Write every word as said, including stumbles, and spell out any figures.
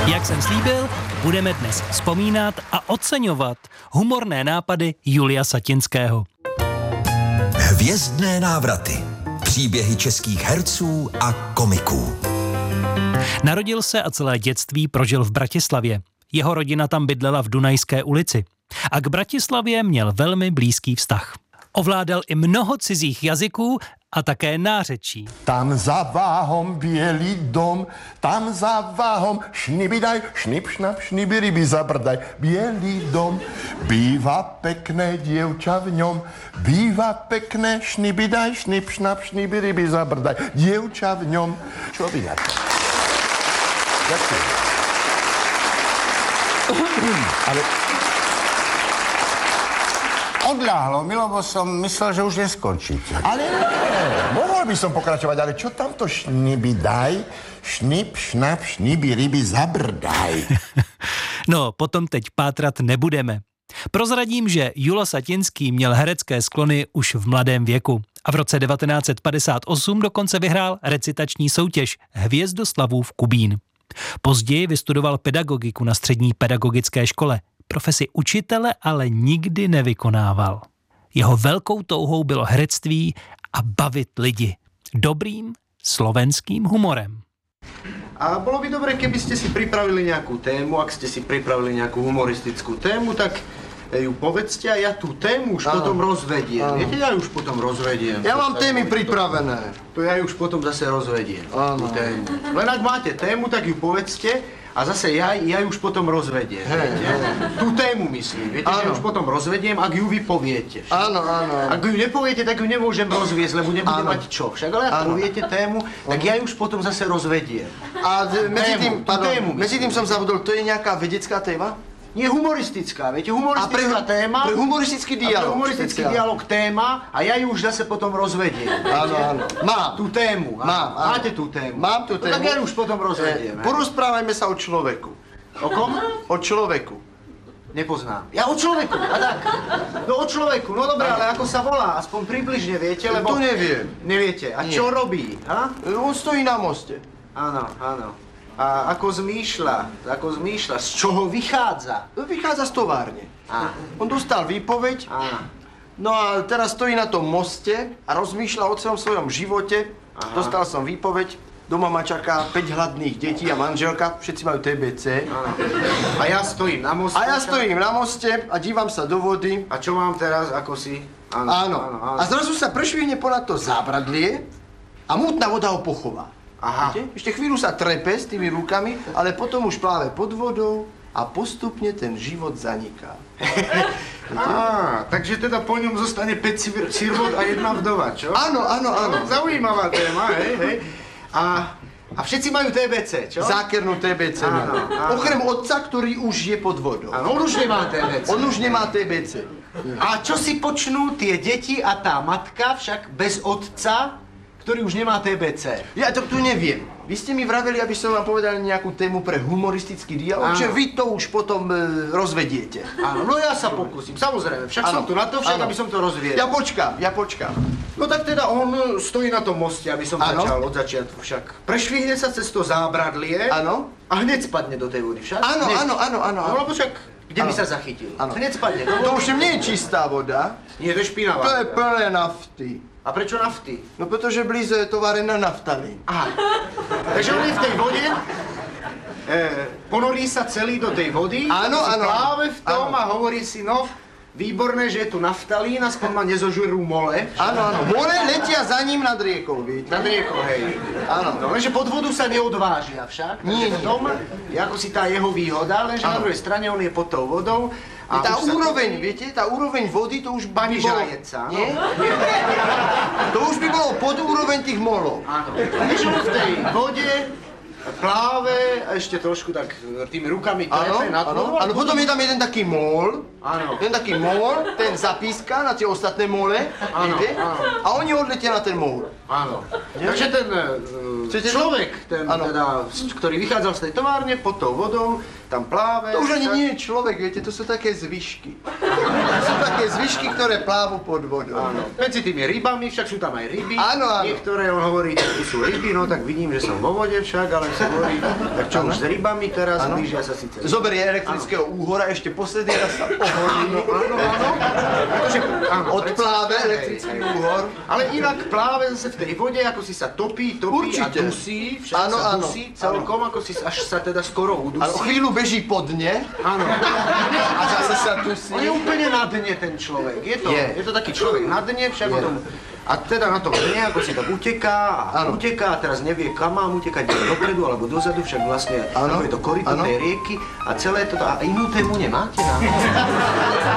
Jak jsem slíbil, budeme dnes vzpomínat a oceňovat humorné nápady Julia Satinského. Hvězdné návraty. Příběhy českých herců a komiků. Narodil se a celé dětství prožil v Bratislavě. Jeho rodina tam bydlela v Dunajské ulici. A k Bratislavě měl velmi blízký vztah. Ovládal i mnoho cizích jazyků a také nářečí. Tam za váhom bělý dom, tam za váhom šnibidaj, šnip, šnap, šnibiryby zabrdaj. Bělý dom, bývá pekné dievča v ňom, bývá pekné šnibidaj, šnip, šnap, šnibiryby zabrdaj. Dievča v ňom. Čo vy na to? Ďakujem. Ale... Odľahlo mi, lebo som myslel, že už neskončíte. Ale nie, mohol by som pokračovať, ale čo tamto šnibidaj, šnip, šnap, šnibiryby zabrdaj. No, potom teď pátrat nebudeme. Prozradím, že Julo Satinský měl herecké sklony už v mladém věku a v roce devatenáct set padesát osm dokonce vyhrál recitační soutěž Hvězdoslavův Kubín. Později vystudoval pedagogiku na střední pedagogické škole. Profesi učitele ale nikdy nevykonával. Jeho velkou touhou bylo herectví a bavit lidi. Dobrým slovenským humorem. A bolo by dobre, keby ste si pripravili nejakú tému, ak ste si pripravili nejakú humoristickú tému, tak ju povedzte a ja tú tému už ano. potom rozvediem. Ano. Viete, ja ju už potom rozvediem. Ja mám témy pripravené. To ja ju už potom zase rozvediem. Áno. Len ak máte tému, tak ju povedzte a zase ja, ja ju už potom rozvediem. Hey, hey. Tú tému myslím. Viete, ano. že ju už potom rozvediem, ak ju vy poviete. Áno, áno. Ak ju nepoviete, tak ju nemôžem rozviesť, lebo nebudem ano. mať čo. Však ale ak ano. poviete tému, tak ja ju už potom zase rozvediem. A medzi tým, tému, pardon, tému, medzi tým som zabudol, to je nejaká vedecká téma? Nie humoristická, viete, humoristická pre, téma. Pre humoristický dialog. A pre humoristický dialog téma a ja ju už zase potom rozvediem. Áno, áno. Mám. Tú tému. Mám, áno. Máte tú tému. Mám tú tému. No, tak ja ju už potom rozvediem. E, porozprávajme sa o človeku. O kom? O človeku. Nepoznám. Ja o človeku, a tak. No o človeku, no dobré, ale ako sa volá? Aspoň približne viete, lebo... To neviem. Neviete. A Nie. čo robí? Ha? On stojí na moste. Áno, áno. A ako zmýšľa, ako zmýšľa, z čoho vychádza? Vychádza z továrne. Á. On dostal výpoveď, Á. no a teraz stojí na tom moste a rozmýšľa o celom svojom živote. Aha. Dostal som výpoveď, doma ma čaká päť hladných detí a manželka, všetci majú té bé cé. Á. A ja stojím na moste. A ja stojím na moste a dívam sa do vody. A čo mám teraz, ako si? Áno, áno. áno, áno. A zrazu sa prešvihne ponad to zábradlie a mútna voda ho pochová. Aha. Viete? Ešte chvíľu sa trepe s tými rukami, ale potom už pláve pod vodou a postupne ten život zaniká. Á, takže teda po ňom zostane päť sirvot a jedna vdova, čo? Áno, áno, áno. Zaujímavá téma, hej, hej. A, a všetci majú té bé cé, čo? Zákernú té bé cé. Áno, áno. Okrem otca, ktorý už je pod vodou. Áno, on už nemá té bé cé. On už nemá té bé cé. A čo si počnú tie deti a tá matka však bez otca, ktorý už nemá té bé cé? Ja to tu neviem. Vy ste mi vraveli, aby som vám povedal nejakú tému pre humoristický dialog, že vy to už potom e, rozvediete. Áno, no ja sa pokúsim, samozrejme. Však ano. som tu na to, však ano. aby som to rozviedol. Ja počkám, ja počkám. No tak teda on stojí na tom moste, aby som ano. začal od začiatku však. Prešvihne sa cez to zábradlie Áno. a hneď spadne do tej vody však. Áno, áno, áno, áno. No lebo však, kde ano. by sa zachytil? Ano. Hneď spadne do To vody. už nie je čistá voda. Nie, to je špinavá. To je plné nafty. A prečo nafty? No pretože blízo je továreň na naftalín. Aha. Takže on je v tej vode, e, ponorí sa celý do tej vody, áno, áno, pláve v tom áno. a hovorí si, no, výborné, že je tu naftalín, aspoň ma nezožerú mole. Áno, áno, mole letia za ním nad riekou, viete? Nad riekou, hej. Áno. No, lenže pod vodu sa neodvážia však. Nie, v tom je ako si tá jeho výhoda, lenže áno. na druhej strane on je pod tou vodou. A tá úroveň, sa... viete, tá úroveň vody, to už by Pani bolo... Žajeca, Nie? To už by bolo pod úroveň tých molov. Áno. Takže on v tej vode pláve, ešte trošku tak tými rukami trepe nad vodou. Áno, potom je tam jeden taký mol. Áno. Ten taký mol, ten zapíska na tie ostatné mole, viete? áno. A oni odletia na ten mol. Áno. Takže ten uh, Chcete človek, ten Áno. teda, ktorý vychádzal z tej továrne pod tou vodou, tam pláve. To už ani však- nie je človek, viete, to sú také zvyšky. sú také zvyšky, ktoré plávu pod vodou. Áno. Medzi tými rybami, však sú tam aj ryby. Áno, áno. Niektoré on hovorí, tu sú ryby, no tak vidím, že som vo vode však, ale si hovorí, tak čo Áno. už s rybami teraz, Áno. blížia sa síce. Zoberie elektrického úhora, ešte posledný raz sa pohodí. Áno, áno, áno. Pretože, áno, Odpláve predsa- elektrický hej, hej. úhor. Ale inak pláve zase v tej vode, ako si sa topí, topí Určite. a dusí, však Áno, sa áno. dusí celkom, ako si až sa teda skoro udusí. Ale o chvíľu beží po dne Áno. a zase sa dusí. On je úplne na dne ten človek. Je to, Je. je. to taký človek na dne, však Je. o tom. A teda na tom dne, ako si tak uteká a Áno. uteká a teraz nevie, kam mám utekať, ide dopredu alebo dozadu, však vlastne Áno. ako je to koryto Áno. tej rieky a celé toto. A inú tému nemáte? Na?